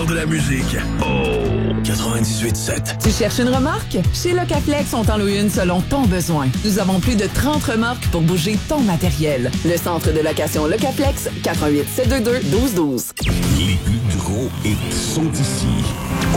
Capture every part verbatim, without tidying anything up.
meilleur de la musique. Oh, quatre-vingt-dix-huit sept. Tu cherches une remorque? Chez Locaflex, on t'en loue une selon ton besoin. Nous avons plus de trente remorques pour bouger ton matériel. Le centre de location Locaflex, quatre un huit sept deux deux un deux un deux. Les plus gros hits sont ici. Oh.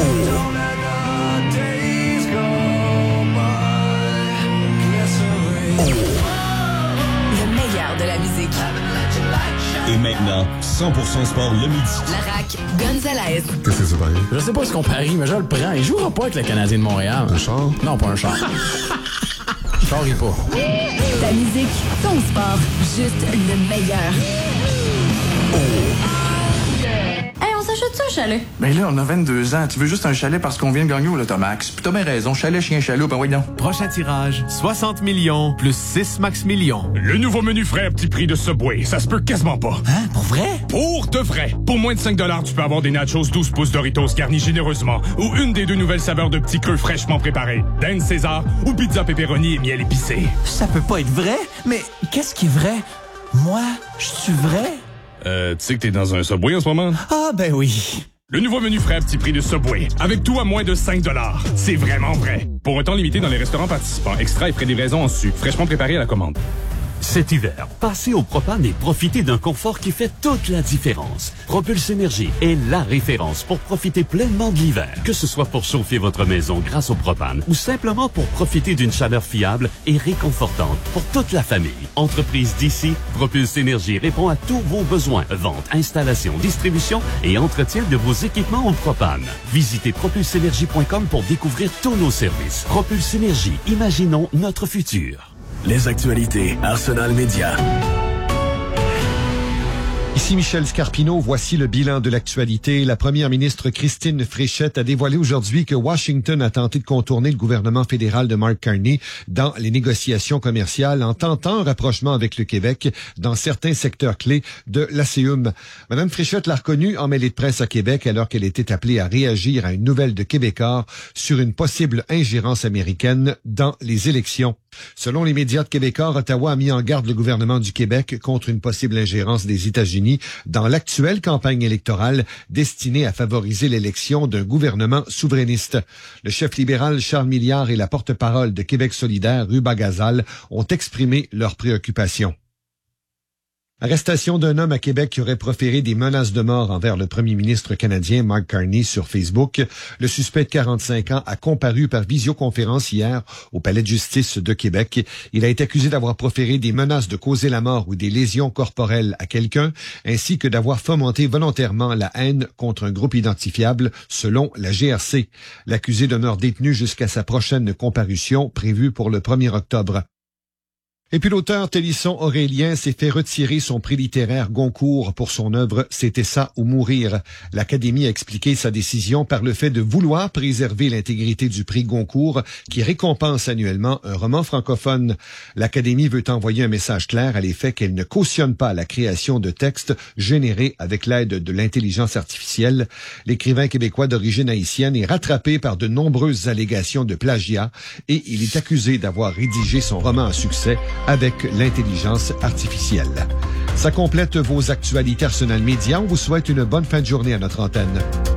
Le meilleur de la musique. Et maintenant, cent pour cent sport le midi. La raque Gonzalez. Qu'est-ce que c'est pareil? Je sais pas ce qu'on parie, mais je le prends. Il jouera pas avec le Canadien de Montréal. Un char? Non, pas un char. Je parie pas. Ta musique, ton sport, juste le meilleur. Hey, on s'achète ça, un chalet? Ben là, on a vingt-deux ans. Tu veux juste un chalet parce qu'on vient de gagner au Lotomax. Puis t'as bien raison. Chalet, chien, chaloupe, ben oui, non. Prochain tirage, soixante millions plus six max millions. Le nouveau menu frais à petit prix de Subway. Ça se peut quasiment pas. Hein? Pour vrai? Pour de vrai. Pour moins de cinq dollars, tu peux avoir des nachos douze pouces Doritos garnis généreusement ou une des deux nouvelles saveurs de petits creux fraîchement préparés. Dinde César ou pizza pepperoni et miel épicé. Ça peut pas être vrai? Mais qu'est-ce qui est vrai? Moi, je suis vrai? Euh, tu sais que t'es dans un Subway en ce moment? Ah, ben oui. Le nouveau menu frais à petit prix de Subway. Avec tout à moins de cinq dollars. C'est vraiment vrai. Pour un temps limité dans les restaurants participants. Extra et frais de livraison en su. Fraîchement préparé à la commande. Cet hiver, passez au propane et profitez d'un confort qui fait toute la différence. Propulse Énergie est la référence pour profiter pleinement de l'hiver. Que ce soit pour chauffer votre maison grâce au propane ou simplement pour profiter d'une chaleur fiable et réconfortante pour toute la famille. Entreprise d'ici, Propulse Énergie répond à tous vos besoins. Vente, installation, distribution et entretien de vos équipements au propane. Visitez propulse énergie point com pour découvrir tous nos services. Propulse Énergie, imaginons notre futur. Les actualités, Arsenal Média. Ici Michel Scarpino, voici le bilan de l'actualité. La première ministre Christine Fréchette a dévoilé aujourd'hui que Washington a tenté de contourner le gouvernement fédéral de Mark Carney dans les négociations commerciales en tentant un rapprochement avec le Québec dans certains secteurs clés de l'A C U M. Madame Fréchette l'a reconnue en mêlée de presse à Québec alors qu'elle était appelée à réagir à une nouvelle de Québécois sur une possible ingérence américaine dans les élections. Selon les médias de Québécois, Ottawa a mis en garde le gouvernement du Québec contre une possible ingérence des États-Unis dans l'actuelle campagne électorale destinée à favoriser l'élection d'un gouvernement souverainiste. Le chef libéral Charles Milliard et la porte-parole de Québec solidaire, Ruba Gazal, ont exprimé leurs préoccupations. Arrestation d'un homme à Québec qui aurait proféré des menaces de mort envers le premier ministre canadien Mark Carney sur Facebook. Le suspect de quarante-cinq ans a comparu par visioconférence hier au Palais de justice de Québec. Il a été accusé d'avoir proféré des menaces de causer la mort ou des lésions corporelles à quelqu'un, ainsi que d'avoir fomenté volontairement la haine contre un groupe identifiable, selon la G R C. L'accusé demeure détenu jusqu'à sa prochaine comparution prévue pour le premier octobre. Et puis l'auteur Télisson Aurélien s'est fait retirer son prix littéraire Goncourt pour son œuvre « C'était ça ou mourir ». L'Académie a expliqué sa décision par le fait de vouloir préserver l'intégrité du prix Goncourt qui récompense annuellement un roman francophone. L'Académie veut envoyer un message clair à l'effet qu'elle ne cautionne pas la création de textes générés avec l'aide de l'intelligence artificielle. L'écrivain québécois d'origine haïtienne est rattrapé par de nombreuses allégations de plagiat et il est accusé d'avoir rédigé son roman à succès avec l'intelligence artificielle. Ça complète vos actualités Arsenal Média. On vous souhaite une bonne fin de journée à notre antenne.